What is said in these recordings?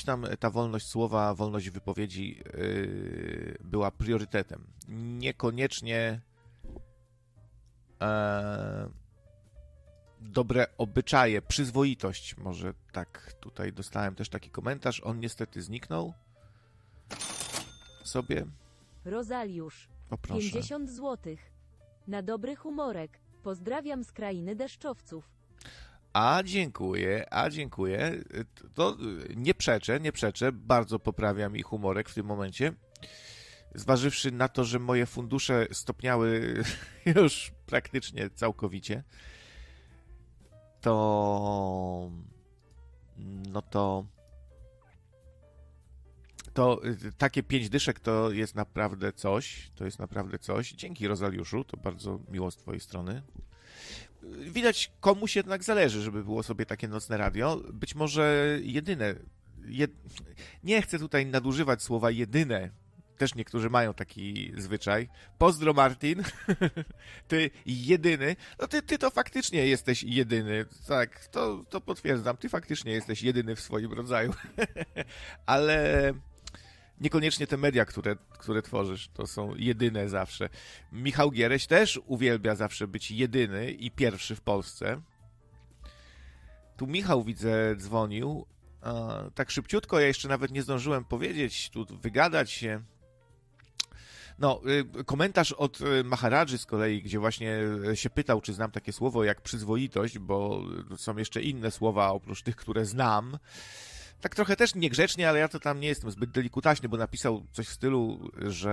tam ta wolność słowa, wolność wypowiedzi była priorytetem. Niekoniecznie dobre obyczaje, przyzwoitość, może tak. Tutaj dostałem też taki komentarz, on niestety zniknął sobie. Rozaliusz, O, proszę. 50 złotych. Na dobry humorek. Pozdrawiam z krainy deszczowców. A dziękuję. To nie przeczę, bardzo poprawia mi humorek w tym momencie. Zważywszy na to, że moje fundusze stopniały już praktycznie całkowicie, to takie 5 dyszek to jest naprawdę coś. Dzięki, Rozaliuszu, to bardzo miło z twojej strony. Widać, komuś jednak zależy, żeby było sobie takie nocne radio. Być może jedyne. Nie chcę tutaj nadużywać słowa jedyne. Też niektórzy mają taki zwyczaj. Pozdro, Martin. Ty jedyny. No ty to faktycznie jesteś jedyny. Tak, to potwierdzam. Ty faktycznie jesteś jedyny w swoim rodzaju. Ale niekoniecznie te media, które tworzysz, to są jedyne zawsze. Michał Giereś też uwielbia zawsze być jedyny i pierwszy w Polsce. Tu Michał, widzę, dzwonił. Tak szybciutko, ja jeszcze nawet nie zdążyłem powiedzieć, tu wygadać się. No, komentarz od Maharadży z kolei, gdzie właśnie się pytał, czy znam takie słowo jak przyzwoitość, bo są jeszcze inne słowa oprócz tych, które znam. Tak trochę też niegrzecznie, ale ja to tam nie jestem zbyt delikutaśny, bo napisał coś w stylu,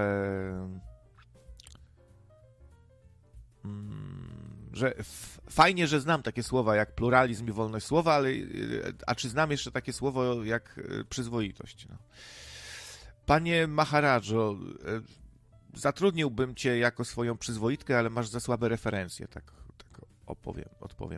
że fajnie, że znam takie słowa jak pluralizm i wolność słowa, ale a czy znam jeszcze takie słowo jak przyzwoitość? No. Panie Maharadżo, zatrudniłbym cię jako swoją przyzwoitkę, ale masz za słabe referencje, tak odpowiem.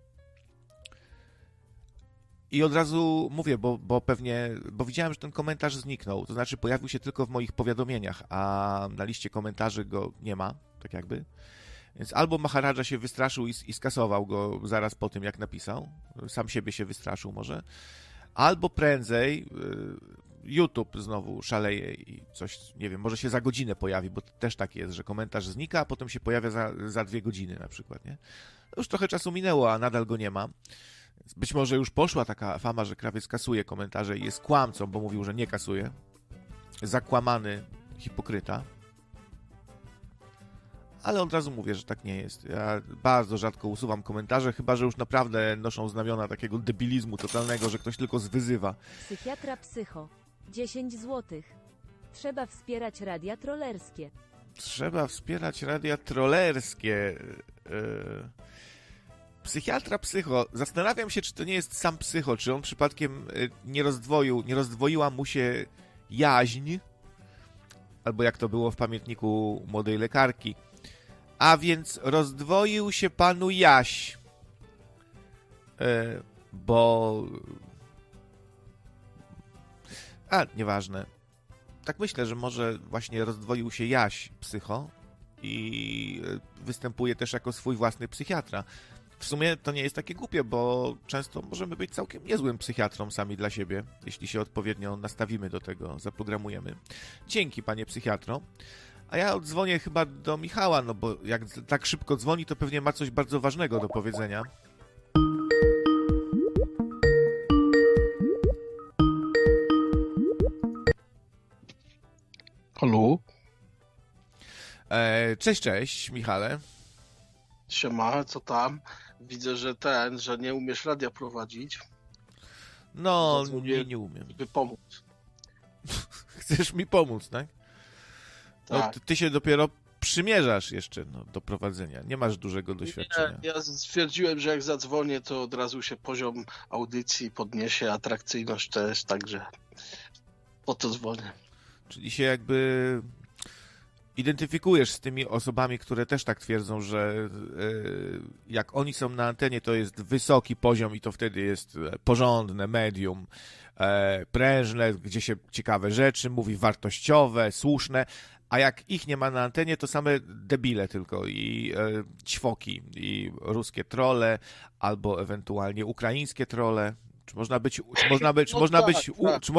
I od razu mówię, bo widziałem, że ten komentarz zniknął, to znaczy pojawił się tylko w moich powiadomieniach, a na liście komentarzy go nie ma, tak jakby. Więc albo Maharadża się wystraszył i skasował go zaraz po tym, jak napisał, sam siebie się wystraszył może, albo prędzej YouTube znowu szaleje i coś, nie wiem, może się za godzinę pojawi, bo też tak jest, że komentarz znika, a potem się pojawia za 2 godziny na przykład, nie? Już trochę czasu minęło, a nadal go nie ma. Być może już poszła taka fama, że Krawiec kasuje komentarze i jest kłamcą, bo mówił, że nie kasuje. Zakłamany hipokryta. Ale od razu mówię, że tak nie jest. Ja bardzo rzadko usuwam komentarze, chyba że już naprawdę noszą znamiona takiego debilizmu totalnego, że ktoś tylko zwyzywa. Psychiatra psycho. 10 złotych. Trzeba wspierać radia trollerskie. Trzeba wspierać radia trollerskie. Psychiatra psycho. Zastanawiam się, czy to nie jest sam psycho, czy on przypadkiem nie rozdwoiła mu się jaźń, albo jak to było w pamiętniku młodej lekarki. A więc rozdwoił się panu Jaś, bo... nieważne. Tak myślę, że może właśnie rozdwoił się Jaś psycho i występuje też jako swój własny psychiatra. W sumie to nie jest takie głupie, bo często możemy być całkiem niezłym psychiatrą sami dla siebie, jeśli się odpowiednio nastawimy do tego, zaprogramujemy. Dzięki, panie psychiatro. A ja odzwonię chyba do Michała, no bo jak tak szybko dzwoni, to pewnie ma coś bardzo ważnego do powiedzenia. Halo? Cześć, Michale. Siema, co tam? Widzę, że nie umiesz radia prowadzić. No, nie umiem. Żeby pomóc. Chcesz mi pomóc, tak? Tak. No, ty się dopiero przymierzasz jeszcze do prowadzenia. Nie masz dużego doświadczenia. Nie, ja stwierdziłem, że jak zadzwonię, to od razu się poziom audycji podniesie, atrakcyjność też, także po to dzwonię. Czyli się jakby identyfikujesz z tymi osobami, które też tak twierdzą, że jak oni są na antenie, to jest wysoki poziom i to wtedy jest porządne medium, prężne, gdzie się ciekawe rzeczy mówi, wartościowe, słuszne, a jak ich nie ma na antenie, to same debile tylko i ćwoki i ruskie trolle, albo ewentualnie ukraińskie trolle. Czy